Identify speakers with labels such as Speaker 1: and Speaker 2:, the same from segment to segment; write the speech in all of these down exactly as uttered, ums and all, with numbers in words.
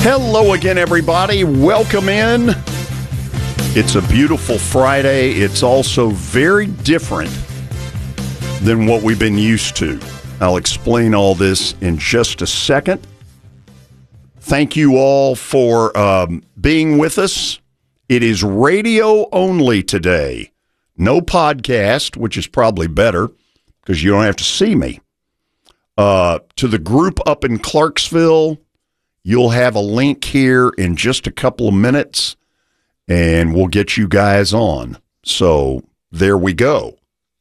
Speaker 1: Hello again, everybody. Welcome in. It's a beautiful Friday. It's also very different than what we've been used to. I'll explain all this in just a second. Thank you all for um, being with us. It is radio only today. No podcast, which is probably better because you don't have to see me. Uh, to the group up in Clarksville, you'll have a link here in just a couple of minutes, and we'll get you guys on. So there we go.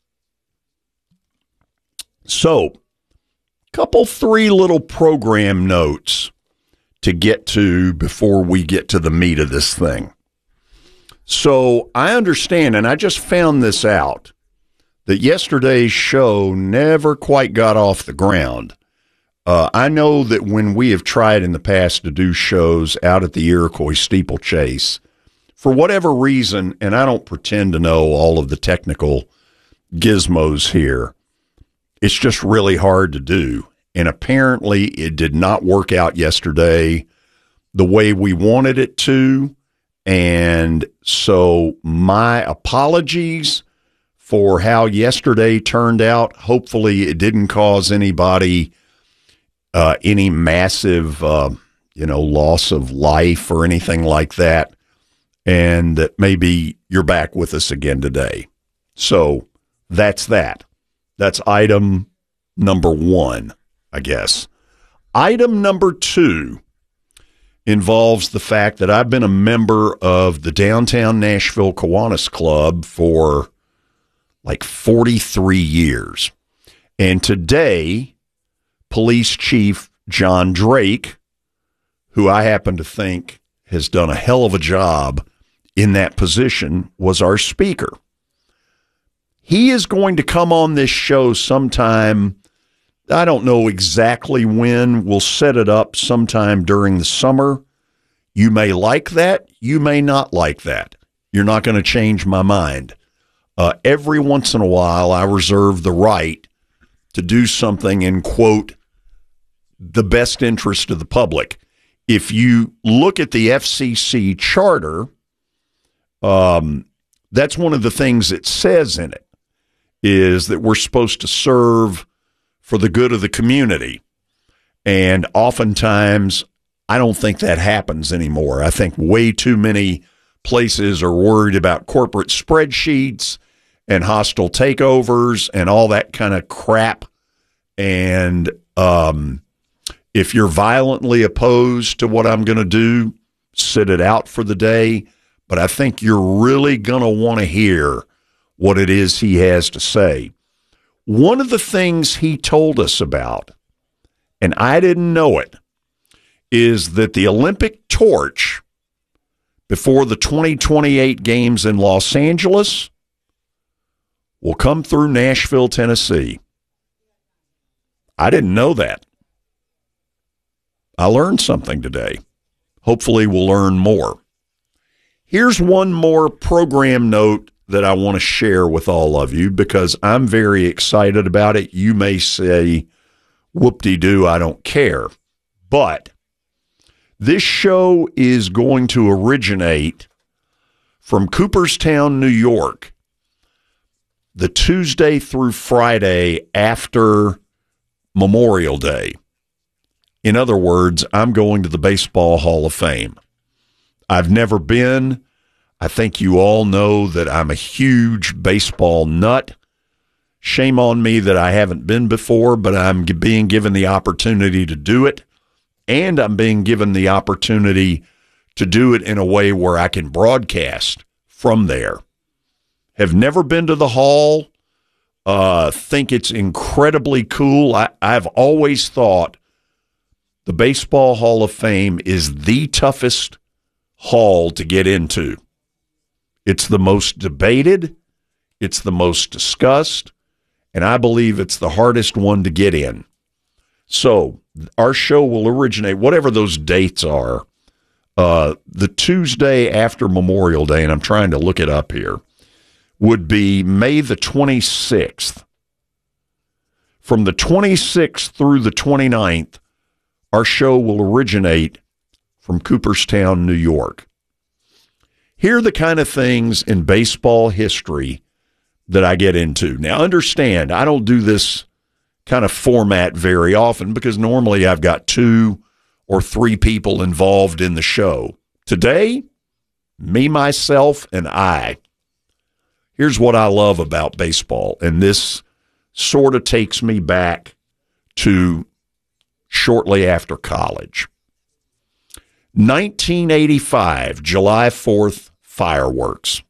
Speaker 1: So, couple three little program notes to get to before we get to the meat of this thing. So I understand, and I just found this out, that yesterday's show never quite got off the ground. Uh, I know that when we have tried in the past to do shows out at the Iroquois Steeplechase, for whatever reason, and I don't pretend to know all of the technical gizmos here, it's just really hard to do. And apparently it did not work out yesterday the way we wanted it to. And so my apologies for how yesterday turned out. Hopefully it didn't cause anybody uh, any massive, uh, you know, loss of life or anything like that. And that maybe you're back with us again today. So that's that. That's item number one, I guess. Item number two involves the fact that I've been a member of the Downtown Nashville Kiwanis Club for like forty-three years. And today, Police Chief John Drake, who I happen to think has done a hell of a job in that position, was our speaker. He is going to come on this show sometime, I don't know exactly when. We'll set it up sometime during the summer. You may like that. You may not like that. You're not going to change my mind. Uh, every once in a while, I reserve the right to do something in, quote, the best interest of the public. If you look at the F C C charter, um, that's one of the things it says in it, is that we're supposed to serve for the good of the community. And oftentimes, I don't think that happens anymore. I think way too many places are worried about corporate spreadsheets and hostile takeovers and all that kind of crap. And um, if you're violently opposed to what I'm going to do, sit it out for the day. But I think you're really going to want to hear what it is he has to say. One of the things he told us about, and I didn't know it, is that the Olympic torch before the twenty twenty-eight games in Los Angeles will come through Nashville, Tennessee. I didn't know that. I learned something today. Hopefully we'll learn more. Here's one more program note that I want to share with all of you because I'm very excited about it. You may say, whoop-de-doo, I don't care. But this show is going to originate from Cooperstown, New York, the Tuesday through Friday after Memorial Day. In other words, I'm going to the Baseball Hall of Fame. I've never been. I think you all know that I'm a huge baseball nut. Shame on me that I haven't been before, but I'm being given the opportunity to do it, and I'm being given the opportunity to do it in a way where I can broadcast from there. Have never been to the hall. Uh, think it's incredibly cool. I, I've always thought the Baseball Hall of Fame is the toughest hall to get into. It's the most debated, it's the most discussed, and I believe it's the hardest one to get in. So our show will originate, whatever those dates are, uh, the Tuesday after Memorial Day, and I'm trying to look it up here, would be May the twenty-sixth. From the twenty-sixth through the twenty-ninth, our show will originate from Cooperstown, New York. Here are the kind of things in baseball history that I get into. Now, understand, I don't do this kind of format very often because normally I've got two or three people involved in the show. Today, me, myself, and I. Here's what I love about baseball, and this sort of takes me back to shortly after college. nineteen eighty-five, July fourth, fireworks.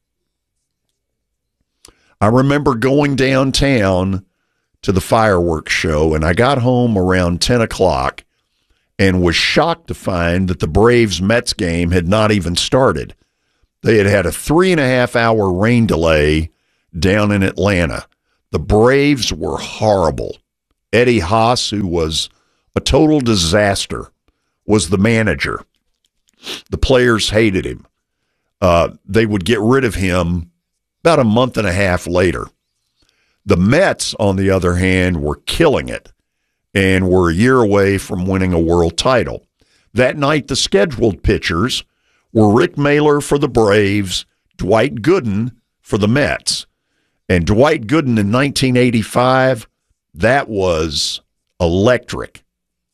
Speaker 1: I remember going downtown to the fireworks show, and I got home around ten o'clock and was shocked to find that the Braves-Mets game had not even started. They had had a three and a half hour rain delay down in Atlanta. The Braves were horrible. Eddie Haas, who was a total disaster, was the manager. The players hated him. Uh, they would get rid of him about a month and a half later. The Mets, on the other hand, were killing it and were a year away from winning a world title. That night, the scheduled pitchers were Rick Mahler for the Braves, Dwight Gooden for the Mets. And Dwight Gooden in nineteen eighty-five, that was electric.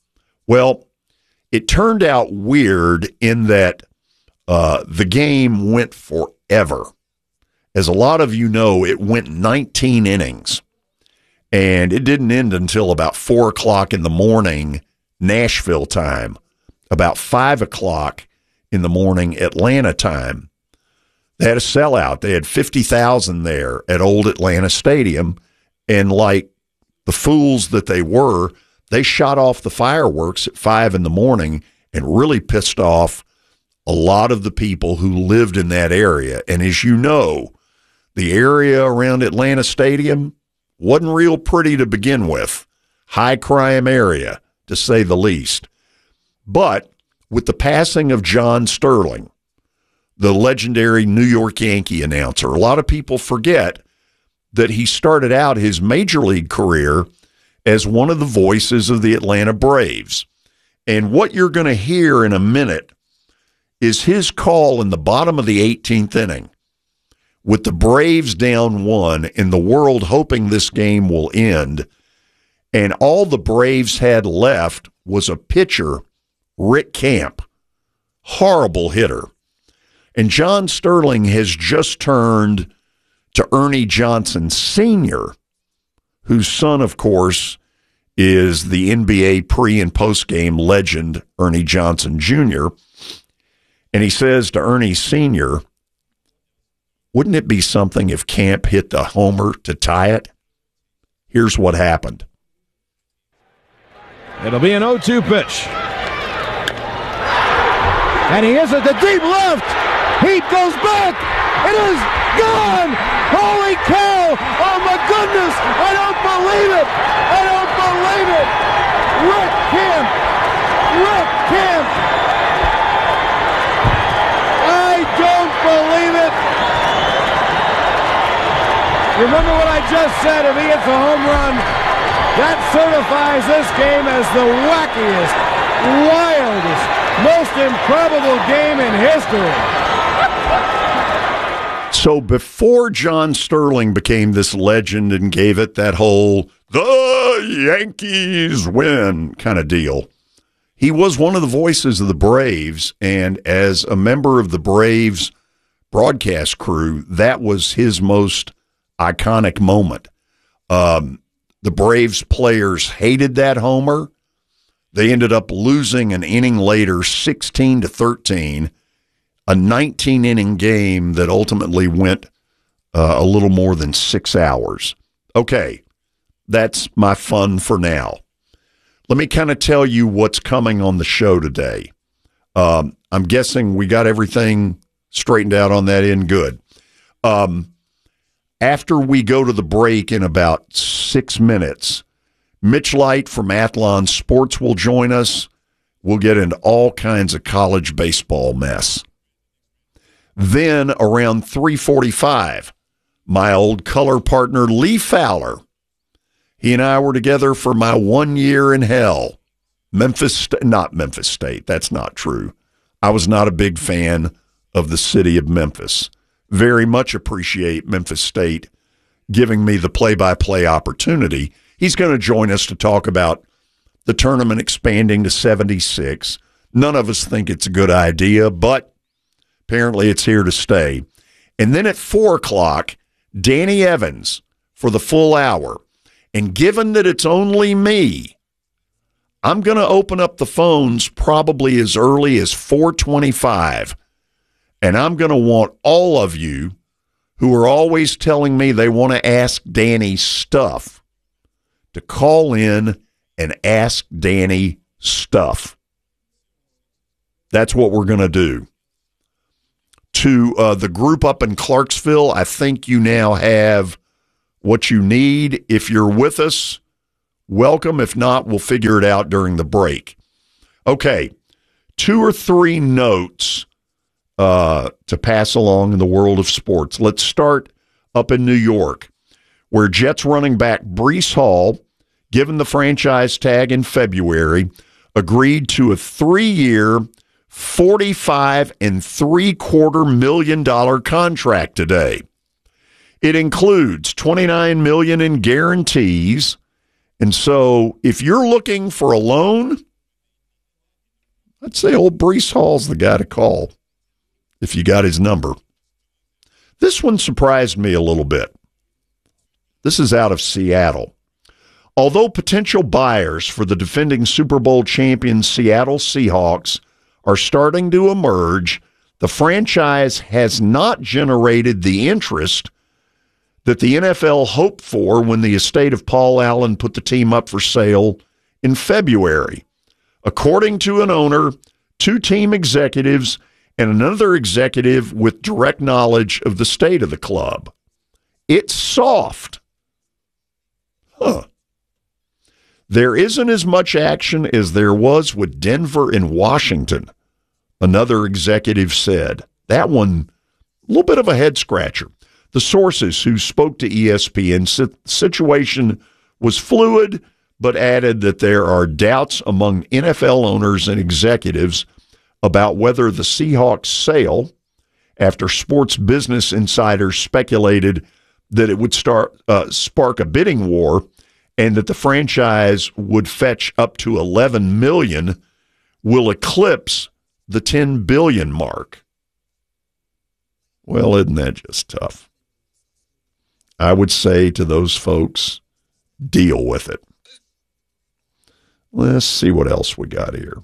Speaker 1: Well, it turned out weird in that uh, the game went forever. As a lot of you know, it went nineteen innings. And it didn't end until about four o'clock in the morning, Nashville time, about five o'clock in the morning, Atlanta time. They had a sellout. They had fifty thousand there at Old Atlanta Stadium. And like the fools that they were, they shot off the fireworks at five in the morning and really pissed off a lot of the people who lived in that area. And as you know, the area around Atlanta Stadium wasn't real pretty to begin with. High crime area, to say the least. But with the passing of John Sterling, the legendary New York Yankee announcer, a lot of people forget that he started out his major league career as one of the voices of the Atlanta Braves. And what you're going to hear in a minute is his call in the bottom of the eighteenth inning, with the Braves down one and the world hoping this game will end. And all the Braves had left was a pitcher, Rick Camp, horrible hitter. And John Sterling has just turned to Ernie Johnson Senior, whose son, of course, is the N B A pre- and post-game legend Ernie Johnson Junior And he says to Ernie Senior, wouldn't it be something if Camp hit the homer to tie it? Here's what happened.
Speaker 2: It'll be an oh two pitch. And he is at the deep left. Heat goes back. It is gone. Holy cow. Oh, my goodness. I don't believe it. I don't believe it. Rick Camp. Rick Camp. I don't believe it. Remember what I just said. If he hits a home run, that certifies this game as the wackiest, wildest, most improbable game in history.
Speaker 1: So before John Sterling became this legend and gave it that whole "the Yankees win" kind of deal, he was one of the voices of the Braves, and as a member of the Braves broadcast crew, that was his most iconic moment. Um, the Braves players hated that homer. They ended up losing an inning later, sixteen to thirteen, a nineteen-inning game that ultimately went uh, a little more than six hours. Okay, that's my fun for now. Let me kind of tell you what's coming on the show today. Um, I'm guessing we got everything straightened out on that end good. Um, after we go to the break in about six minutes, Mitch Light from Athlon Sports will join us. We'll get into all kinds of college baseball mess. Then around three forty-five, my old color partner Lee Fowler, he and I were together for my one year in hell. Memphis, not Memphis State, that's not true. I was not a big fan of the city of Memphis. Very much appreciate Memphis State giving me the play-by-play opportunity. He's going to join us to talk about the tournament expanding to seventy-six. None of us think it's a good idea, but apparently it's here to stay. And then at four o'clock, Danny Evans for the full hour. And given that it's only me, I'm going to open up the phones probably as early as four twenty-five. And I'm going to want all of you who are always telling me they want to ask Danny stuff to call in and ask Danny stuff. That's what we're going to do. To uh, the group up in Clarksville, I think you now have what you need. If you're with us, welcome. If not, we'll figure it out during the break. Okay, two or three notes uh, to pass along in the world of sports. Let's start up in New York, where Jets running back Breece Hall, given the franchise tag in February, agreed to a three-year, forty-five and three quarter million dollar contract today. It includes twenty-nine million in guarantees. And so if you're looking for a loan, I'd say old Breece Hall's the guy to call if you got his number. This one surprised me a little bit. This is out of Seattle. Although potential buyers for the defending Super Bowl champion Seattle Seahawks are starting to emerge, the franchise has not generated the interest that the N F L hoped for when the estate of Paul Allen put the team up for sale in February. According to an owner, two team executives, and another executive with direct knowledge of the state of the club, it's soft. Huh. There isn't as much action as there was with Denver and Washington, another executive said. That one, a little bit of a head-scratcher. The sources who spoke to E S P N said the situation was fluid, but added that there are doubts among N F L owners and executives about whether the Seahawks sale, after Sports Business Insiders speculated that it would start uh, spark a bidding war and that the franchise would fetch up to eleven million dollars, will eclipse the ten billion dollars mark. Well, isn't that just tough? I would say to those folks, deal with it. Let's see what else we got here.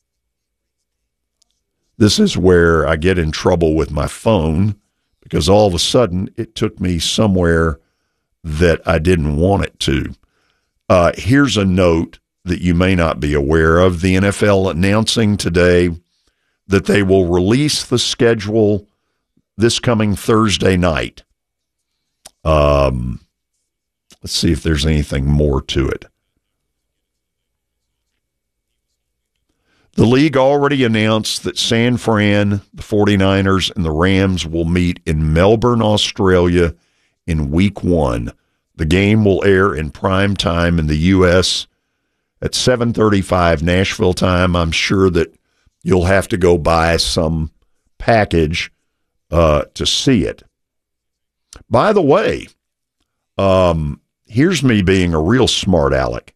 Speaker 1: This is where I get in trouble with my phone because all of a sudden it took me somewhere that I didn't want it to. Uh, here's a note that you may not be aware of. The N F L announcing today that they will release the schedule this coming Thursday night. Um, let's see if there's anything more to it. The league already announced that San Fran, the 49ers, and the Rams will meet in Melbourne, Australia in week one. The game will air in prime time in the U S at seven thirty-five Nashville time. I'm sure that you'll have to go buy some package uh, to see it. By the way, um, here's me being a real smart aleck.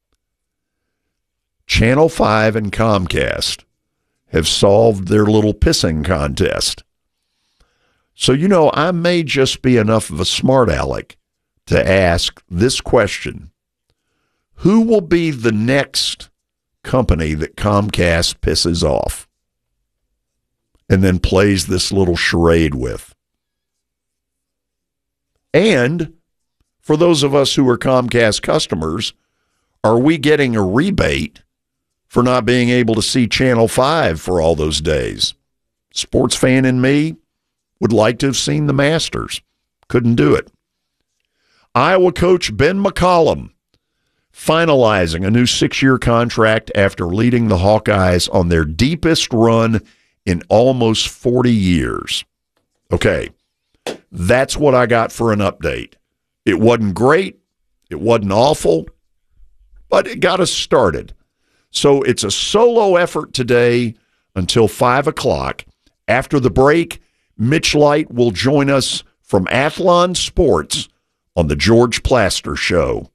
Speaker 1: Channel five and Comcast have solved their little pissing contest. So, you know, I may just be enough of a smart aleck to ask this question. Who will be the next company that Comcast pisses off and then plays this little charade with? And for those of us who are Comcast customers, are we getting a rebate for not being able to see Channel five for all those days? Sports fan in me would like to have seen the Masters. Couldn't do it. Iowa coach Ben McCollum finalizing a new six-year contract after leading the Hawkeyes on their deepest run in almost forty years. Okay, that's what I got for an update. It wasn't great. It wasn't awful, but it got us started. So it's a solo effort today until five o'clock. After the break, Mitch Light will join us from Athlon Sports on the George Plaster Show.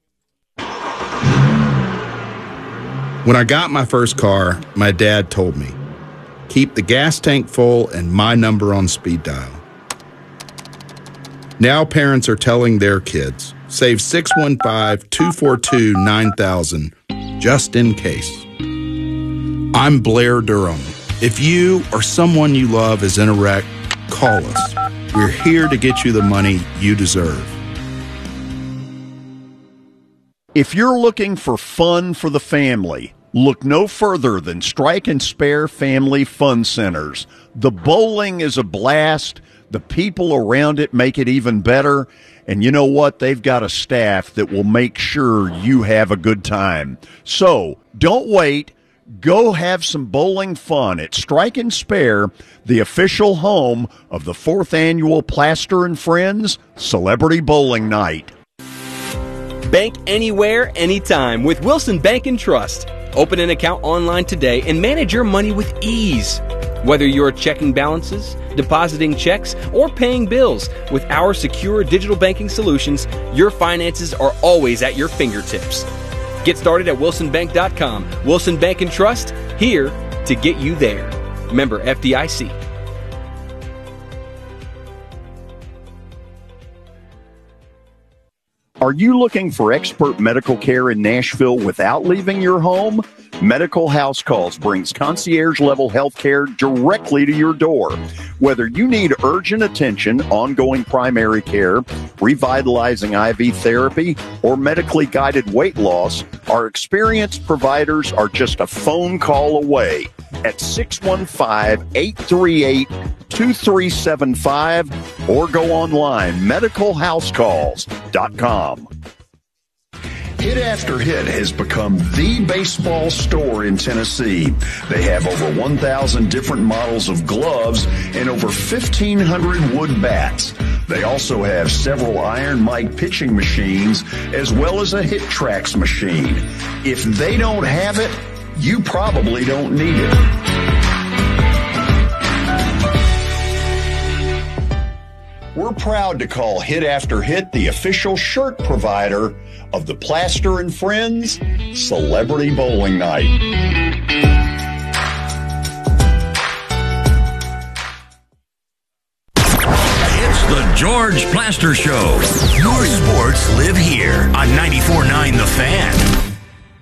Speaker 3: When I got my first car, my dad told me, keep the gas tank full and my number on speed dial. Now parents are telling their kids, save six one five, two four two, nine thousand just in case. I'm Blair Durham. If you or someone you love is in a wreck, call us. We're here to get you the money you deserve.
Speaker 1: If you're looking for fun for the family, look no further than Strike and Spare Family Fun Centers. The bowling is a blast. The people around it make it even better. And you know what? They've got a staff that will make sure you have a good time. So don't wait. Go have some bowling fun at Strike and Spare, the official home of the fourth annual Plaster and Friends Celebrity Bowling Night.
Speaker 4: Bank anywhere, anytime with Wilson Bank and Trust. Open an account online today and manage your money with ease. Whether you're checking balances, depositing checks, or paying bills, with our secure digital banking solutions, your finances are always at your fingertips. Get started at wilson bank dot com. Wilson Bank and Trust, here to get you there. Member F D I C.
Speaker 1: Are you looking for expert medical care in Nashville without leaving your home? Medical House Calls brings concierge-level health care directly to your door. Whether you need urgent attention, ongoing primary care, revitalizing I V therapy, or medically guided weight loss, our experienced providers are just a phone call away at six one five, eight three eight, two three seven five or go online, medical house calls dot com. Hit After Hit has become the baseball store in Tennessee. They have over one thousand different models of gloves and over fifteen hundred wood bats. They also have several Iron Mike pitching machines as well as a Hit Trax machine. If they don't have it, you probably don't need it. We're proud to call Hit After Hit the official shirt provider of the Plaster and Friends Celebrity Bowling Night.
Speaker 5: It's the George Plaster Show. Your sports live here on ninety-four point nine The Fan.